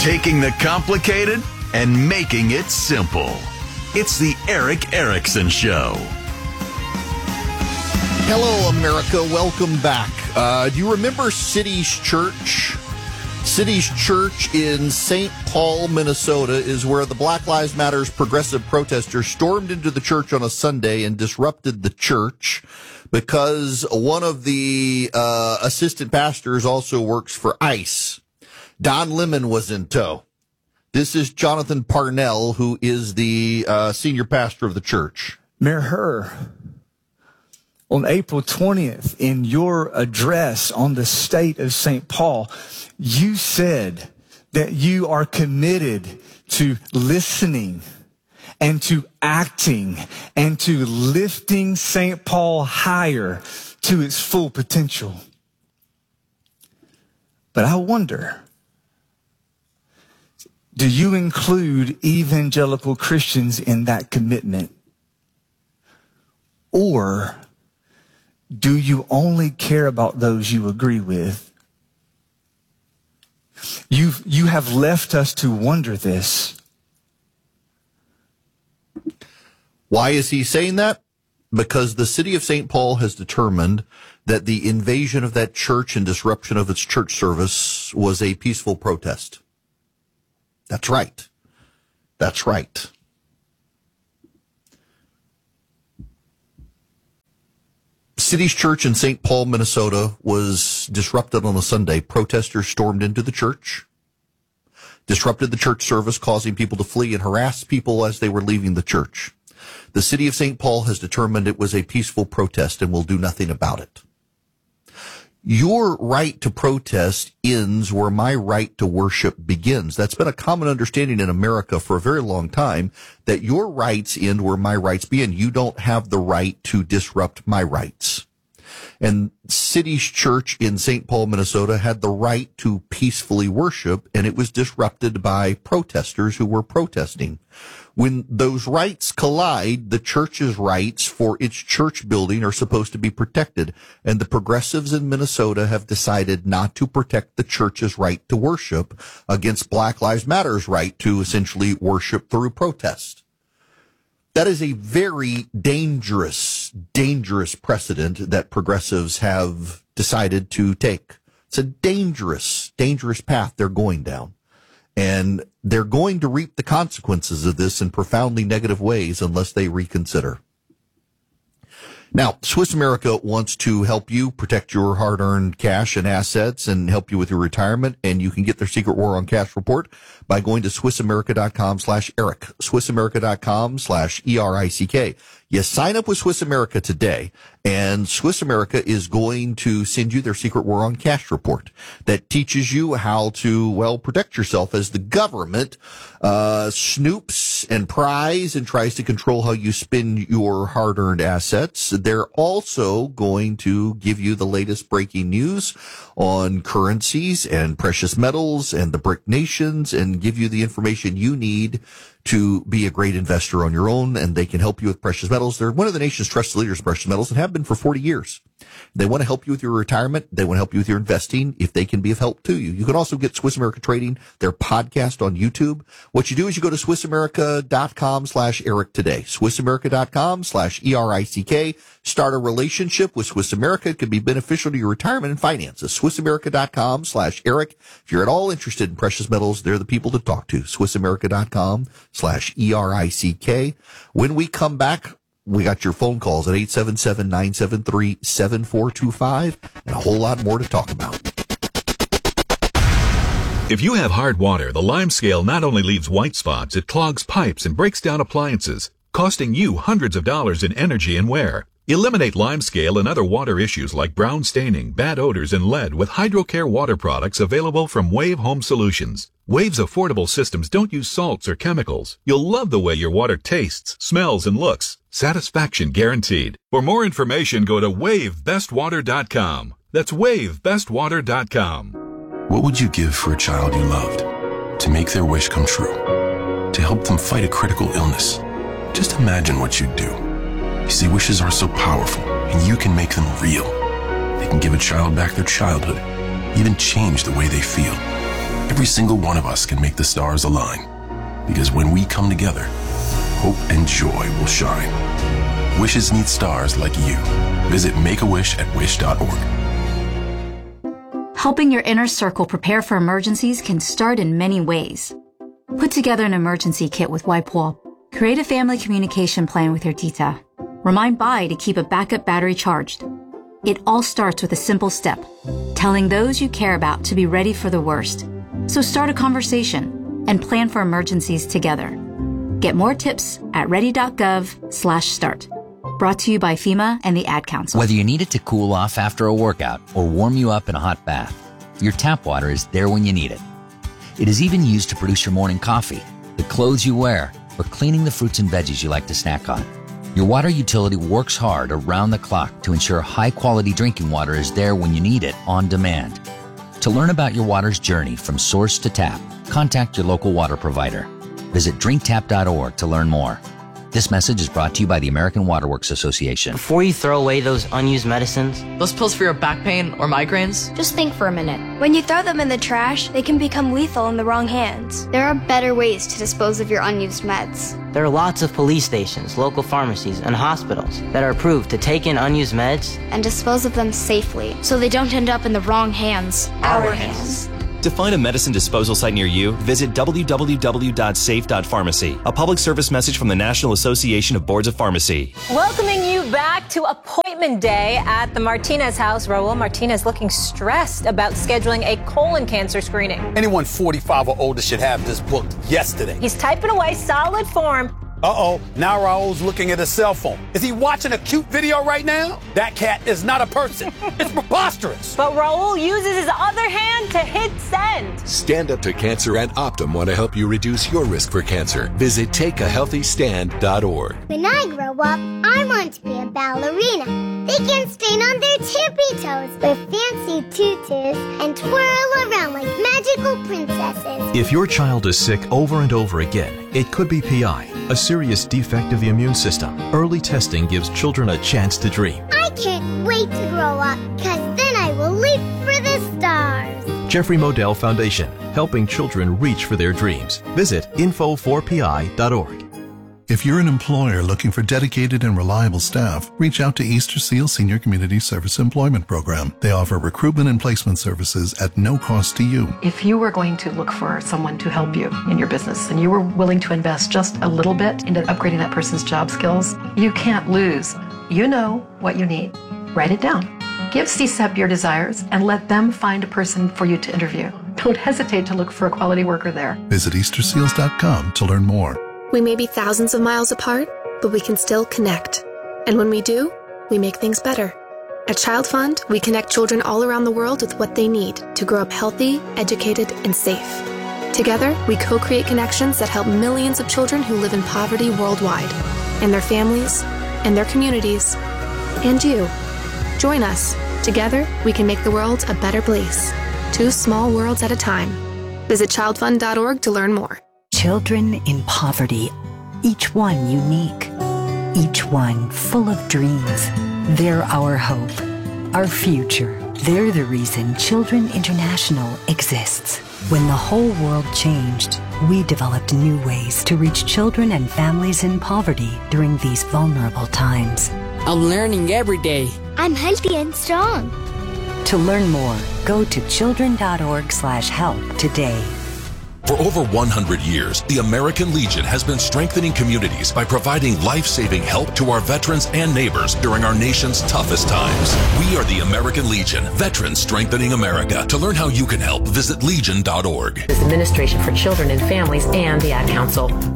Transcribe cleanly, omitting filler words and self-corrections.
taking the complicated and making it simple. It's the Erick Erickson Show. Hello, America. Welcome back. Do you remember City's Church? City's Church in St. Paul, Minnesota, is where the Black Lives Matter's progressive protesters stormed into the church on a Sunday and disrupted the church because one of the assistant pastors also works for ICE. Don Lemon was in tow. This is Jonathan Parnell, who is the senior pastor of the church. Mayor Herr, on April 20th, in your address on the state of St. Paul, you said that you are committed to listening and to acting and to lifting St. Paul higher to its full potential. But I wonder, do you include evangelical Christians in that commitment? Or do you only care about those you agree with? You have left us to wonder this. Why is he saying that? Because the city of St. Paul has determined that the invasion of that church and disruption of its church service was a peaceful protest. That's right. That's right. City's Church in St. Paul, Minnesota was disrupted on a Sunday. Protesters stormed into the church, disrupted the church service, causing people to flee and harass people as they were leaving the church. The city of St. Paul has determined it was a peaceful protest and will do nothing about it. Your right to protest ends where my right to worship begins. That's been a common understanding in America for a very long time, that your rights end where my rights begin. You don't have the right to disrupt my rights. And City's Church in St. Paul, Minnesota had the right to peacefully worship, and it was disrupted by protesters who were protesting. When those rights collide, the church's rights for its church building are supposed to be protected. And the progressives in Minnesota have decided not to protect the church's right to worship against Black Lives Matter's right to essentially worship through protest. That is a very dangerous, dangerous precedent that progressives have decided to take. It's a dangerous, dangerous path they're going down. And they're going to reap the consequences of this in profoundly negative ways unless they reconsider. Now, Swiss America wants to help you protect your hard-earned cash and assets and help you with your retirement. And you can get their Secret War on Cash report by going to SwissAmerica.com/Eric, SwissAmerica.com/ERICK. You sign up with Swiss America today, and Swiss America is going to send you their Secret War on Cash report that teaches you how to, well, protect yourself as the government snoops and pries and tries to control how you spend your hard-earned assets. They're also going to give you the latest breaking news on currencies and precious metals and the BRIC nations and give you the information you need to be a great investor on your own, and they can help you with precious metals. They're one of the nation's trusted leaders in precious metals and have been for 40 years. They want to help you with your retirement. They want to help you with your investing if they can be of help to you. You can also get Swiss America Trading, their podcast on YouTube. What you do is you go to SwissAmerica.com/Eric today. SwissAmerica.com/ERICK. Start a relationship with Swiss America. It can be beneficial to your retirement and finances. SwissAmerica.com/Eric. If you're at all interested in precious metals, they're the people to talk to. SwissAmerica.com/ERICK. When we come back, we got your phone calls at 877-973-7425 and a whole lot more to talk about. If you have hard water, the Lime Scale not only leaves white spots, it clogs pipes and breaks down appliances, costing you hundreds of dollars in energy and wear. Eliminate Lime Scale and other water issues like brown staining, bad odors, and lead with HydroCare water products available from Wave Home Solutions. Wave's affordable systems don't use salts or chemicals. You'll love the way your water tastes, smells, and looks. Satisfaction guaranteed. For more information, go to WaveBestWater.com. That's WaveBestWater.com. What would you give for a child you loved? To make their wish come true? To help them fight a critical illness? Just imagine what you'd do. You see, wishes are so powerful, and you can make them real. They can give a child back their childhood, even change the way they feel. every single one of us can make the stars align. Because when we come together, hope and joy will shine. Wishes need stars like you. Visit Make-A-Wish at wish.org. Helping your inner circle prepare for emergencies can start in many ways. Put together an emergency kit with WIPEWALL. Create a family communication plan with your tita. Remind Bai to keep a backup battery charged. It all starts with a simple step, telling those you care about to be ready for the worst. So start a conversation and plan for emergencies together. Get more tips at ready.gov/start. Brought to you by FEMA and the Ad Council. Whether you need it to cool off after a workout or warm you up in a hot bath, your tap water is there when you need it. It is even used to produce your morning coffee, the clothes you wear, or cleaning the fruits and veggies you like to snack on. Your water utility works hard around the clock to ensure high-quality drinking water is there when you need it on demand. To learn about your water's journey from source to tap, contact your local water provider. Visit drinktap.org to learn more. This message is brought to you by the American Water Works Association. Before you throw away those unused medicines, those pills for your back pain or migraines, just think for a minute. When you throw them in the trash, they can become lethal in the wrong hands. There are better ways to dispose of your unused meds. There are lots of police stations, local pharmacies, and hospitals that are approved to take in unused meds and dispose of them safely so they don't end up in the wrong hands. Our hands. To find a medicine disposal site near you, visit www.safe.pharmacy, a public service message from the National Association of Boards of Pharmacy. Welcoming you back to appointment day at the Martinez house. Raul Martinez looking stressed about scheduling a colon cancer screening. Anyone 45 or older should have this booked yesterday. He's typing away, solid form. Uh-oh, now Raul's looking at his cell phone. Is he watching a cute video right now? That cat is not a person. It's preposterous. But Raul uses his other hand to hit send. Stand Up to Cancer and Optum want to help you reduce your risk for cancer. Visit takeahealthystand.org. When I grow up, I want to be a ballerina. They can stand on their tippy toes with fancy tutus and twirl around like magical princesses. If your child is sick over and over again, it could be PI, a serious defect of the immune system. Early testing gives children a chance to dream. I can't wait to grow up, because then I will leap for the stars. Jeffrey Modell Foundation, helping children reach for their dreams. Visit info4pi.org. If you're an employer looking for dedicated and reliable staff, reach out to Easter Seal Senior Community Service Employment Program. They offer recruitment and placement services at no cost to you. If you were going to look for someone to help you in your business and you were willing to invest just a little bit into upgrading that person's job skills, you can't lose. You know what you need. Write it down. Give CSEP your desires and let them find a person for you to interview. Don't hesitate to look for a quality worker there. Visit easterseals.com to learn more. We may be thousands of miles apart, but we can still connect. And when we do, we make things better. At Child Fund, we connect children all around the world with what they need to grow up healthy, educated, and safe. Together, we co-create connections that help millions of children who live in poverty worldwide, and their families, and their communities, and you. Join us. Together, we can make the world a better place. 2 small worlds at a time. Visit childfund.org to learn more. Children in poverty, each one unique, each one full of dreams. They're our hope, our future. They're the reason Children International exists. When the whole world changed, we developed new ways to reach children and families in poverty during these vulnerable times. I'm learning every day. I'm healthy and strong. To learn more, go to children.org/help today. For over 100 years, the American Legion has been strengthening communities by providing life-saving help to our veterans and neighbors during our nation's toughest times. We are the American Legion, veterans strengthening America. To learn how you can help, visit legion.org. This Administration for Children and Families and the Ad Council.